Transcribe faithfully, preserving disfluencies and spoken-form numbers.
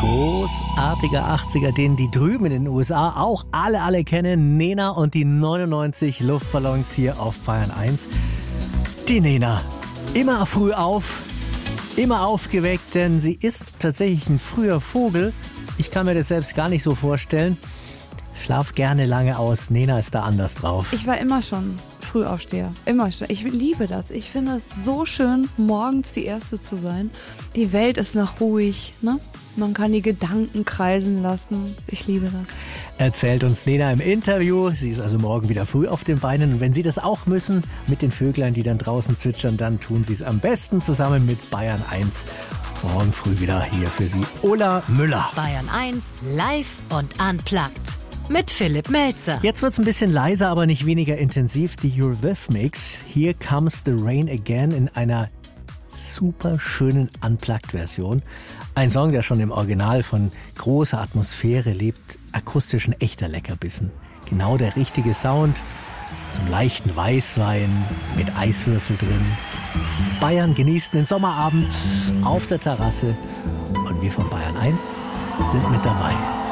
Großartiger achtziger, den die drüben in den U S A auch alle, alle kennen. Nena und die neunundneunzig Luftballons hier auf Bayern eins. Die Nena, immer früh auf, immer aufgeweckt, denn sie ist tatsächlich ein früher Vogel. Ich kann mir das selbst gar nicht so vorstellen. Schlaf gerne lange aus. Nena ist da anders drauf. Ich war immer schon Frühaufsteher. Immer schon. Ich liebe das. Ich finde es so schön, morgens die Erste zu sein. Die Welt ist noch ruhig, ne? Man kann die Gedanken kreisen lassen. Ich liebe das. Erzählt uns Nena im Interview. Sie ist also morgen wieder früh auf den Beinen. Und wenn Sie das auch müssen, mit den Vöglein, die dann draußen zwitschern, dann tun Sie es am besten zusammen mit Bayern eins. Morgen früh wieder hier für Sie Ola Müller. Bayern eins, live und unplugged. Mit Philipp Melzer. Jetzt wird's ein bisschen leiser, aber nicht weniger intensiv. Die Eurythmics. Here Comes the Rain Again in einer super schönen Unplugged-Version. Ein Song, der schon im Original von großer Atmosphäre lebt, akustisch ein echter Leckerbissen. Genau der richtige Sound zum leichten Weißwein mit Eiswürfel drin. Bayern genießt den Sommerabend auf der Terrasse und wir von Bayern eins sind mit dabei.